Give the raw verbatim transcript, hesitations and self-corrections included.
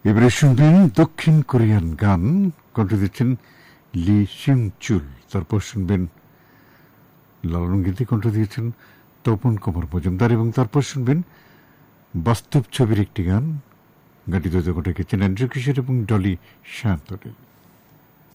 এবারে শুনবেন দক্ষিণ কোরিয়ান গান, কণ্ঠ দিচ্ছেন লি সিং চুল। তারপর শুনবেন লালন গীতি, কণ্ঠ দিয়েছেন তপন কুমার মজুমদার। এবং তারপর শুনবেন বাস্তব ছবির একটি গান, গানটি দৈত কণ্ঠে গেছেন অ্যান্ড্রু কিশোর এবং ডলি শান্তনে।